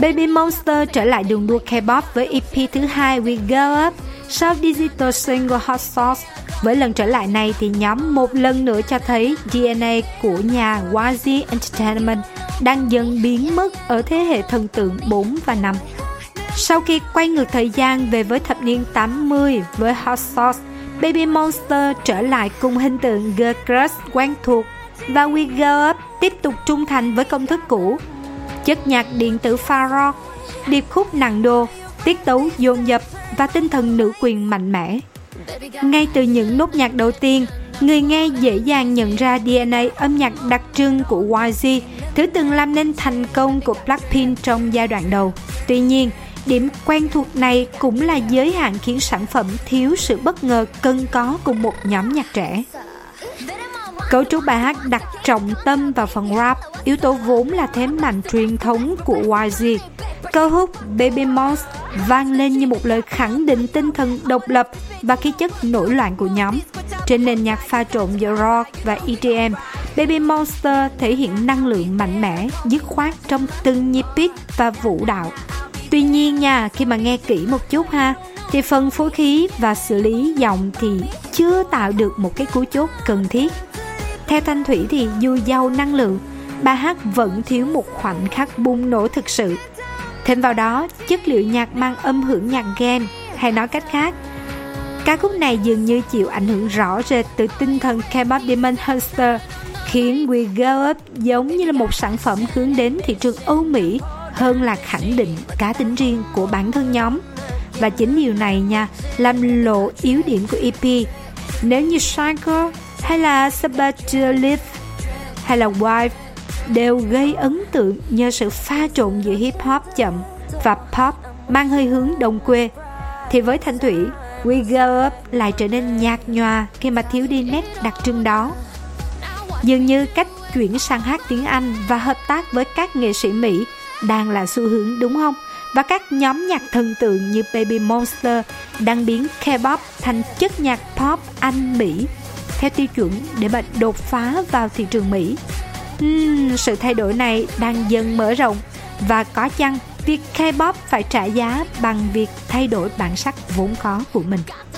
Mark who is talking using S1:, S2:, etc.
S1: Baby Monster trở lại đường đua K-pop với EP thứ 2 We Go Up sau digital single Hot Sauce. Với lần trở lại này thì nhóm một lần nữa cho thấy DNA của nhà YG Entertainment đang dần biến mất ở thế hệ thần tượng 4 và 5. Sau khi quay ngược thời gian về với thập niên 80 với Hot Sauce, Baby Monster trở lại cùng hình tượng girl crush quen thuộc và We Go Up tiếp tục trung thành với công thức cũ. Chất nhạc điện tử pha rock, điệp khúc nặng đô, tiết tấu dồn dập và tinh thần nữ quyền mạnh mẽ. Ngay từ những nốt nhạc đầu tiên, người nghe dễ dàng nhận ra DNA âm nhạc đặc trưng của YG, thứ từng làm nên thành công của Blackpink trong giai đoạn đầu. Tuy nhiên, điểm quen thuộc này cũng là giới hạn khiến sản phẩm thiếu sự bất ngờ cần có cùng một nhóm nhạc trẻ. Cấu trúc bài hát đặt trọng tâm vào phần rap, yếu tố vốn là thế mạnh truyền thống của YG. Câu hút Baby Monster vang lên như một lời khẳng định tinh thần độc lập và khí chất nổi loạn của nhóm. Trên nền nhạc pha trộn giữa rock và EDM, Baby Monster thể hiện năng lượng mạnh mẽ, dứt khoát trong từng nhịp beat và vũ đạo. Tuy nhiên nha, khi mà nghe kỹ một chút ha, thì phần phối khí và xử lý giọng thì chưa tạo được một cái cú chốt cần thiết. Theo Thanh Thủy thì dù giàu năng lượng, bài hát vẫn thiếu một khoảnh khắc bùng nổ thực sự. Thêm vào đó, chất liệu nhạc mang âm hưởng nhạc game, hay nói cách khác, ca khúc này dường như chịu ảnh hưởng rõ rệt từ tinh thần K-pop Demon Hunter, khiến We Go Up giống như là một sản phẩm hướng đến thị trường Âu Mỹ hơn là khẳng định cá tính riêng của bản thân nhóm. Và chính điều này nha, làm lộ yếu điểm của EP. Nếu như Psycho hay là Saboteur Live hay là Wife đều gây ấn tượng nhờ sự pha trộn giữa hip hop chậm và pop mang hơi hướng đồng quê, thì với Thanh Thủy, We Go Up lại trở nên nhạt nhòa khi mà thiếu đi nét đặc trưng đó. Dường như cách chuyển sang hát tiếng Anh và hợp tác với các nghệ sĩ Mỹ đang là xu hướng, đúng không? Và các nhóm nhạc thần tượng như Baby Monster đang biến K-pop thành chất nhạc pop Anh-Mỹ theo tiêu chuẩn để mà đột phá vào thị trường Mỹ. Sự thay đổi này đang dần mở rộng, và có chăng việc K-pop phải trả giá bằng việc thay đổi bản sắc vốn có của mình.